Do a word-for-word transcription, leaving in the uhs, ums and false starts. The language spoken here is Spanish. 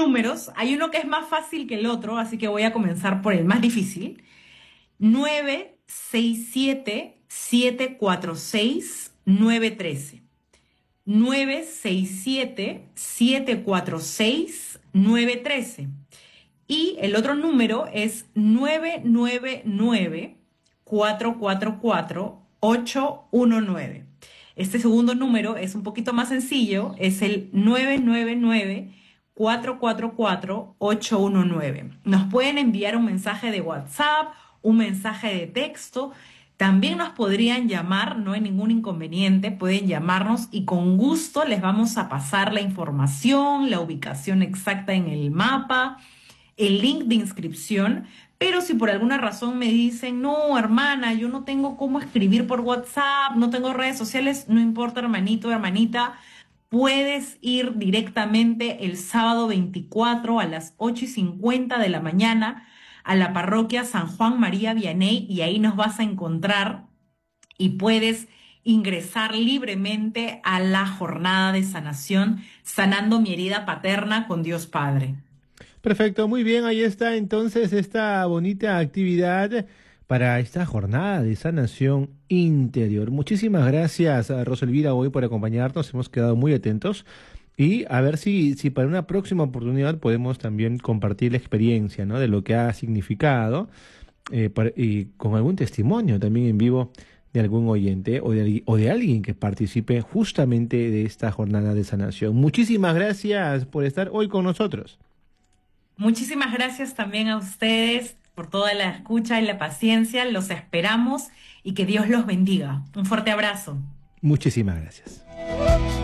números. Hay uno que es más fácil que el otro, así que voy a comenzar por el más difícil. nueve seis siete, siete cuatro seis, nueve uno tres. nueve seis siete, siete cuatro seis, nueve uno tres. Y el otro número es nueve nueve nueve, cuatro cuatro cuatro, ocho uno nueve. Este segundo número es un poquito más sencillo, es el nueve nueve nueve, cuatro cuatro cuatro, ocho uno nueve. Nos pueden enviar un mensaje de WhatsApp, un mensaje de texto. También nos podrían llamar, no hay ningún inconveniente, pueden llamarnos y con gusto les vamos a pasar la información, la ubicación exacta en el mapa, el link de inscripción. Pero si por alguna razón me dicen, no, hermana, yo no tengo cómo escribir por WhatsApp, no tengo redes sociales, no importa, hermanito, hermanita, puedes ir directamente el sábado veinticuatro a las ocho y cincuenta de la mañana a la parroquia San Juan María Vianney y ahí nos vas a encontrar y puedes ingresar libremente a la jornada de sanación, sanando mi herida paterna con Dios Padre. Perfecto, muy bien, ahí está entonces esta bonita actividad para esta jornada de sanación interior. Muchísimas gracias a Roselvira hoy por acompañarnos, hemos quedado muy atentos y a ver si, si para una próxima oportunidad podemos también compartir la experiencia, ¿no?, de lo que ha significado eh, para- y con algún testimonio también en vivo de algún oyente o de, algui- o de alguien que participe justamente de esta jornada de sanación. Muchísimas gracias por estar hoy con nosotros. Muchísimas gracias también a ustedes por toda la escucha y la paciencia. Los esperamos y que Dios los bendiga. Un fuerte abrazo. Muchísimas gracias.